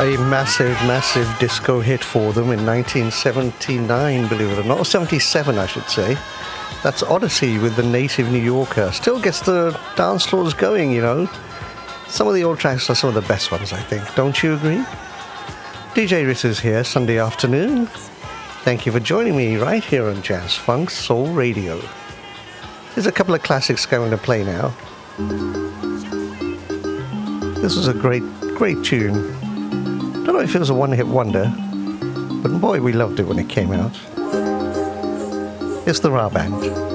A massive, massive disco hit for them in 1979, believe it or not, or 77, I should say. That's Odyssey with the Native New Yorker. Still gets the dance floors going, you know. Some of the old tracks are some of the best ones, I think. Don't you agree? DJ Ritters here, Sunday afternoon. Thank you for joining me right here on Jazz Funk Soul Radio. There's a couple of classics going to play now. This was a great, great tune. Don't know if it was a one-hit wonder, but boy, we loved it when it came out. It's the Ra Band.